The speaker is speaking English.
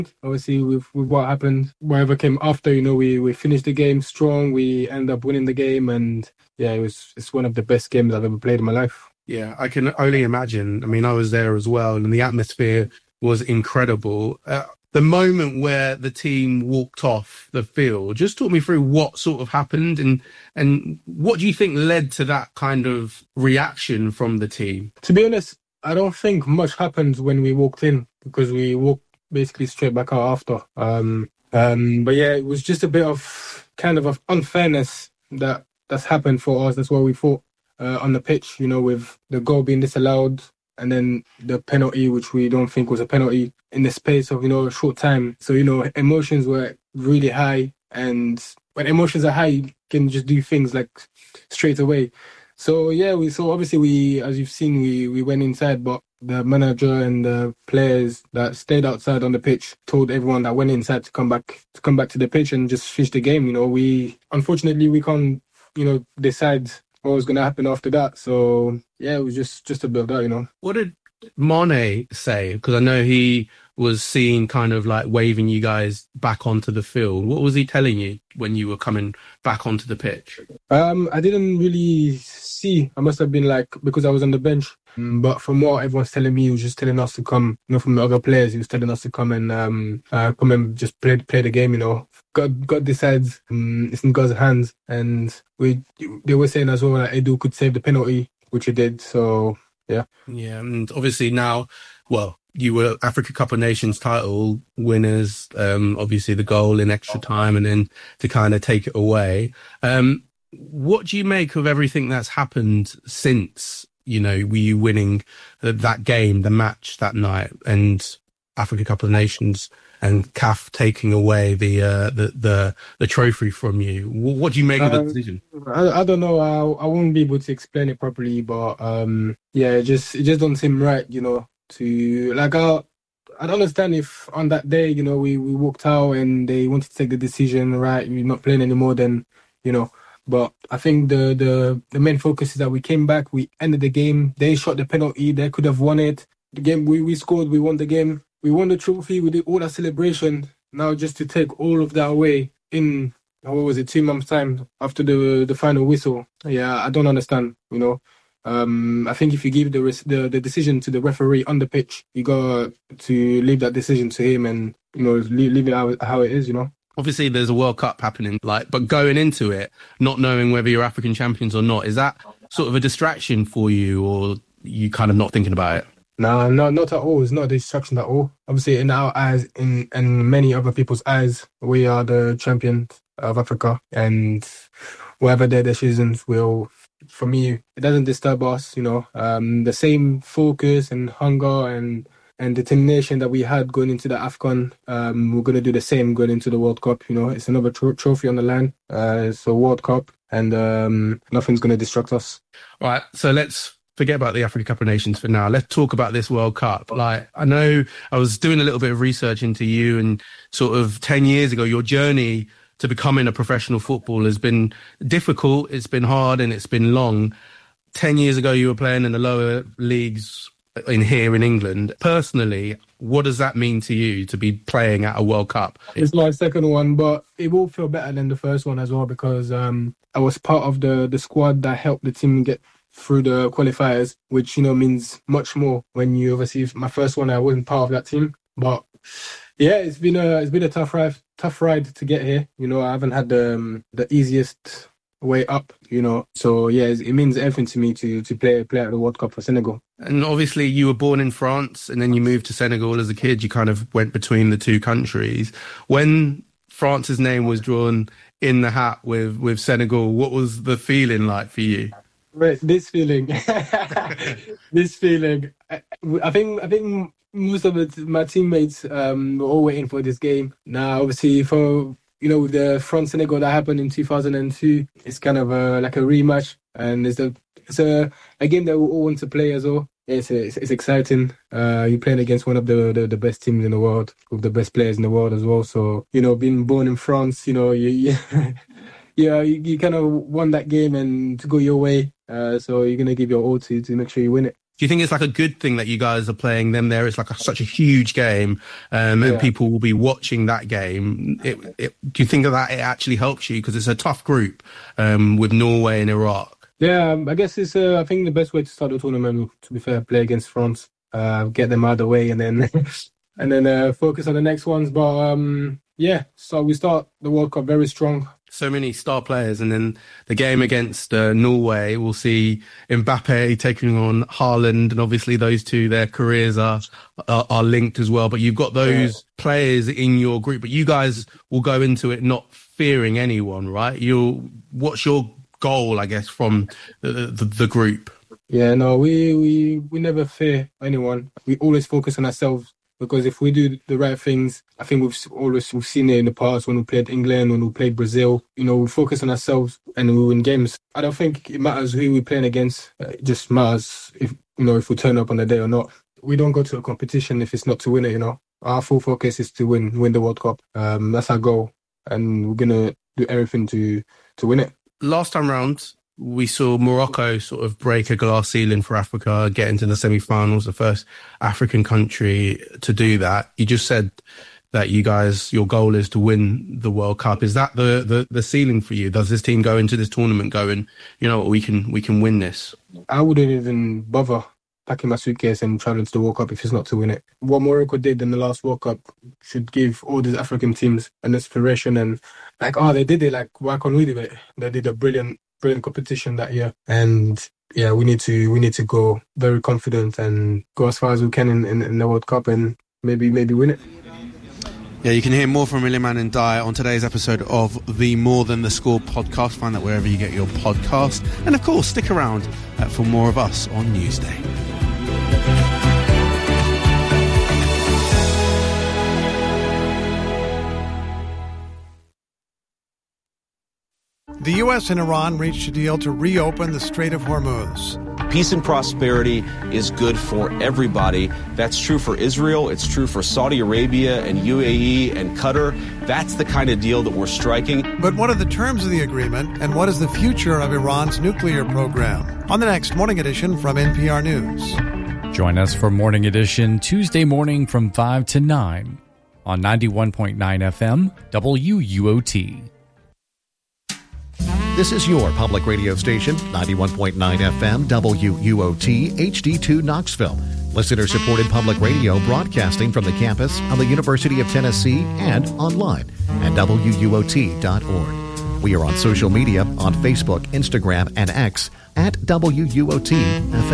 Obviously, with what happened, whatever came after, we finished the game strong. We ended up winning the game, and yeah, it's one of the best games I've ever played in my life. Yeah, I can only imagine. I mean, I was there as well, and the atmosphere was incredible. The moment where the team walked off the field, just talk me through what sort of happened and what do you think led to that kind of reaction from the team? To be honest, I don't think much happened when we walked in because we walked basically straight back out after. But yeah, it was just a bit of kind of unfairness that's happened for us. That's what we thought on the pitch, with the goal being disallowed and then the penalty, which we don't think was a penalty in the space of, a short time. So, emotions were really high. And when emotions are high, you can just do things like straight away. So, yeah, obviously as you've seen, we went inside, but the manager and the players that stayed outside on the pitch told everyone that went inside to come back to the pitch and just finish the game. Unfortunately, we can't, decide what was going to happen after that. So, yeah, it was just a build-up. What did Mane say? Because I know he was seen kind of like waving you guys back onto the field. What was he telling you when you were coming back onto the pitch? I didn't really see. I must have been because I was on the bench. But from what everyone's telling me, he was just telling us to come, from the other players, he was telling us to come and just play the game, God decides, it's in God's hands. And they were saying as well that Edu could save the penalty, which he did. So, yeah. Yeah, and obviously now, well, you were Africa Cup of Nations title winners, obviously the goal in extra time and then to kind of take it away. What do you make of everything that's happened since, were you winning that game, the match that night and Africa Cup of Nations and CAF taking away the trophy from you? What do you make of the decision? I don't know. I won't be able to explain it properly, but yeah, it just don't seem right, to I don't understand if on that day, we walked out and they wanted to take the decision, right, we're not playing anymore, then, but I think the main focus is that we came back, we ended the game, they shot the penalty, they could have won it. The game, we scored, we won the game, we won the trophy, we did all that celebration. Now just to take all of that away in, 2 months' time after the final whistle. Yeah, I don't understand, I think if you give the decision to the referee on the pitch, you got to leave that decision to him and, leave it how it is, Obviously, there's a World Cup happening, but going into it, not knowing whether you're African champions or not, is that sort of a distraction for you, or you kind of not thinking about it? No, not at all. It's not a distraction at all. Obviously, in our eyes, in many other people's eyes, we are the champions of Africa, and whatever their decisions will. For me, it doesn't disturb us. The same focus and hunger and determination that we had going into the AFCON, we're going to do the same going into the World Cup. It's another trophy on the line. It's a World Cup, and nothing's going to distract us. All right, so let's forget about the Africa Cup of Nations for now. Let's talk about this World Cup. I know I was doing a little bit of research into you, and sort of 10 years ago, your journey to becoming a professional footballer has been difficult, it's been hard, and it's been long. 10 years ago, you were playing in the lower leagues here in England. Personally, what does that mean to you to be playing at a World Cup? It's my second one, but it will feel better than the first one as well, because I was part of the squad that helped the team get through the qualifiers, which, means much more when you obviously, my first one, I wasn't part of that team. But yeah, it's been a tough ride to get here. I haven't had the easiest way up, So yeah, it means everything to me to play at the World Cup for Senegal. And obviously you were born in France and then you moved to Senegal as a kid. You kind of went between the two countries. When France's name was drawn in the hat with Senegal, what was the feeling like for you? This feeling, I think most of my teammates were all waiting for this game. Now, obviously, with the France-Senegal that happened in 2002, it's kind of like a rematch, and it's a game that we all want to play as well. It's exciting. You're playing against one of the best teams in the world, with the best players in the world as well. So, being born in France, you kind of won that game and to go your way. So you're going to give your all to make sure you win it. Do you think it's like a good thing that you guys are playing them there? It's like such a huge game, and people will be watching that game. Do you think that it actually helps you because it's a tough group with Norway and Iraq? Yeah, I guess it's. I think the best way to start the tournament, to be fair, play against France, get them out of the way, and then focus on the next ones. But so we start the World Cup very strong. So many star players, and then the game against Norway, we'll see Mbappe taking on Haaland, and obviously those two, their careers are linked as well. But you've got those players in your group, but you guys will go into it not fearing anyone, right? What's your goal, I guess, from the group? Yeah, no, we never fear anyone. We always focus on ourselves. Because if we do the right things, I think we've seen it in the past when we played England, when we played Brazil. We focus on ourselves and we win games. I don't think it matters who we're playing against. It just matters if we turn up on the day or not. We don't go to a competition if it's not to win it. Our full focus is to win the World Cup. That's our goal, and we're gonna do everything to win it. Last time round, we saw Morocco sort of break a glass ceiling for Africa, get into the semi-finals, the first African country to do that. You just said that you guys, your goal is to win the World Cup. Is that the ceiling for you? Does this team go into this tournament going, we can win this? I wouldn't even bother packing my suitcase and traveling to the World Cup if it's not to win it. What Morocco did in the last World Cup should give all these African teams an inspiration and they did it, why can't we do it? They did a brilliant competition that year, and we need to go very confident and go as far as we can in the World Cup and maybe win it. Yeah, you can hear more from Iliman Ndiaye on today's episode of the More Than the Score podcast. Find that wherever you get your podcast, and of course stick around for more of us on Newsday. The U.S. and Iran reached a deal to reopen the Strait of Hormuz. Peace and prosperity is good for everybody. That's true for Israel. It's true for Saudi Arabia and UAE and Qatar. That's the kind of deal that we're striking. But what are the terms of the agreement, and what is the future of Iran's nuclear program? On the next Morning Edition from NPR News. Join us for Morning Edition Tuesday morning from 5 to 9 on 91.9 FM WUOT. This is your public radio station, 91.9 FM WUOT HD2 Knoxville. Listener-supported public radio broadcasting from the campus of the University of Tennessee and online at WUOT.org. We are on social media on Facebook, Instagram, and X at WUOT FM.